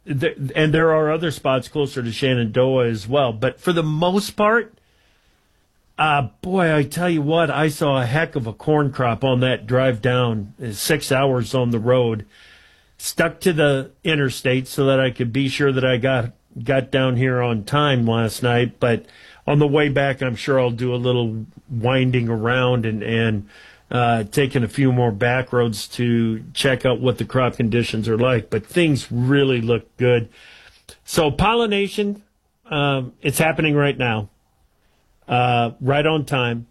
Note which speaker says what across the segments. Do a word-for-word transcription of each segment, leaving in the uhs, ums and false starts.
Speaker 1: th- and there are other spots closer to Shenandoah as well. But for the most part, uh, boy, I tell you what, I saw a heck of a corn crop on that drive down. Six hours on the road. Stuck to the interstate so that I could be sure that I got got down here on time last night. But on the way back, I'm sure I'll do a little winding around and, and uh, taking a few more back roads to check out what the crop conditions are like. But things really look good. So pollination, um, it's happening right now, uh, right on time.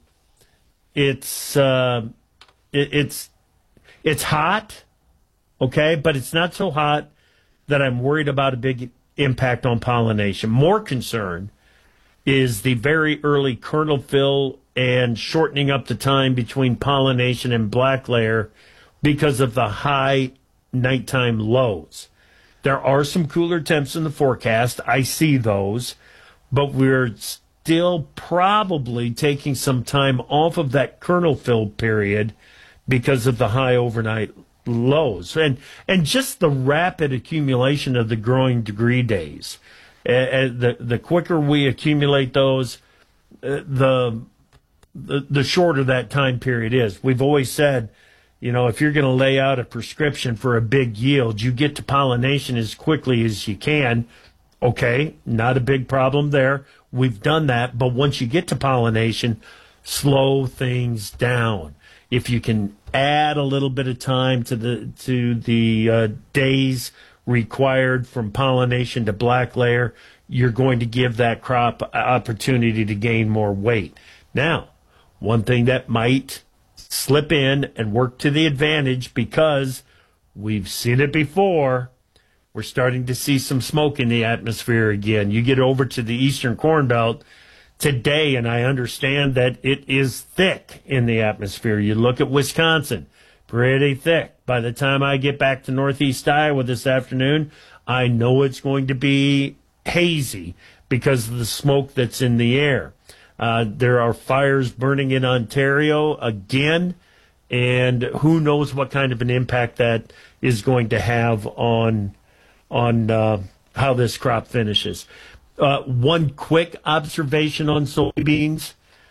Speaker 1: It's uh, it, it's it's hot. Okay, but it's not so hot that I'm worried about a big impact on pollination. More concern is the very early kernel fill and shortening up the time between pollination and black layer because of the high nighttime lows. There are some cooler temps in the forecast. I see those, but we're still probably taking some time off of that kernel fill period because of the high overnight lows and and just the rapid accumulation of the growing degree days. Uh, the the quicker we accumulate those, uh, the, the the shorter that time period is. We've always said, you know, if you're going to lay out a prescription for a big yield, you get to pollination as quickly as you can. Okay, not a big problem there. We've done that, but once you get to pollination, slow things down. If you can add a little bit of time to the to the uh, days required from pollination to black layer, you're going to give that crop opportunity to gain more weight. Now, one thing that might slip in and work to the advantage, because we've seen it before, we're starting to see some smoke in the atmosphere again. You get over to the eastern Corn Belt today, and I understand that it is thick in the atmosphere. You look at Wisconsin, pretty thick. By the time I get back to northeast Iowa this afternoon, I know it's going to be hazy because of the smoke that's in the air. Uh, there are fires burning in Ontario again, and who knows what kind of an impact that is going to have on, on uh, how this crop finishes. Uh, one quick observation on soybeans.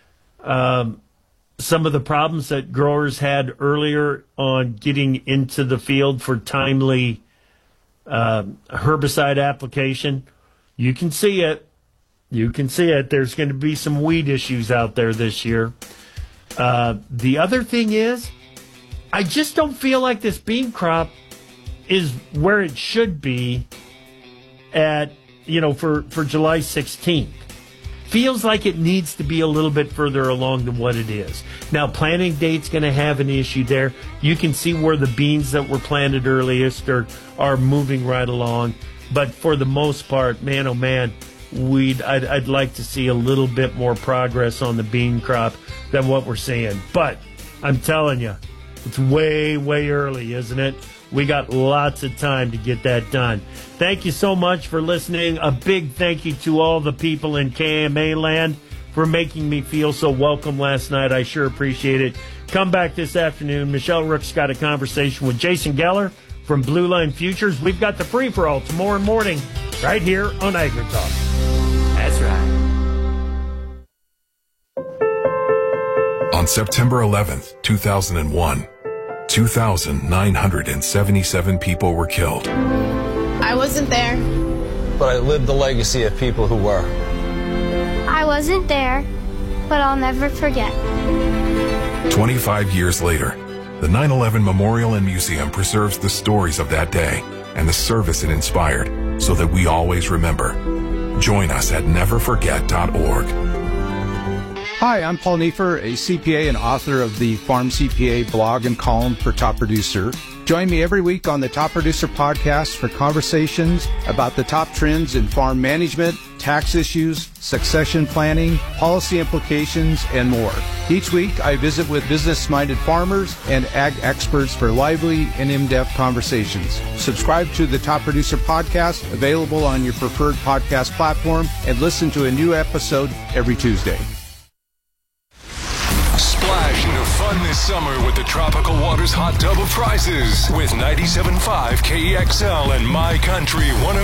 Speaker 1: Um, some of the problems that growers had earlier on getting into the field for timely uh, herbicide application, you can see it. You can see it. There's going to be some weed issues out there this year. Uh, the other thing is, I just don't feel like this bean crop is where it should be at, you know, for, for July sixteenth. Feels like it needs to be a little bit further along than what it is. Now, planting date's going to have an issue there. You can see where the beans that were planted earliest are, are moving right along. But for the most part, man, oh man, we'd I'd, I'd like to see a little bit more progress on the bean crop than what we're seeing. But I'm telling you, it's way, way early, isn't it? We got lots of time to get that done. Thank you so much for listening. A big thank you to all the people in K M A land for making me feel so welcome last night. I sure appreciate it. Come back this afternoon. Michelle Rook's got a conversation with Jason Geller from Blue Line Futures. We've got the free-for-all tomorrow morning right here on AgriTalk. That's right.
Speaker 2: On September eleventh, two thousand one, two thousand nine hundred seventy-seven people were killed.
Speaker 3: I wasn't there.
Speaker 4: But I lived the legacy of people who were.
Speaker 5: I wasn't there, but I'll never forget.
Speaker 2: twenty-five years later, the nine eleven Memorial and Museum preserves the stories of that day and the service it inspired so that we always remember. Join us at never forget dot org.
Speaker 6: Hi, I'm Paul Neiffer, a C P A and author of the Farm C P A blog and column for Top Producer. Join me every week on the Top Producer podcast for conversations about the top trends in farm management, tax issues, succession planning, policy implications, and more. Each week, I visit with business-minded farmers and ag experts for lively and in-depth conversations. Subscribe to the Top Producer podcast, available on your preferred podcast platform, and listen to a new episode every Tuesday.
Speaker 2: Splash into fun this summer with the Tropical Waters Hot Tub of Prizes with ninety-seven point five K E X L and My Country one oh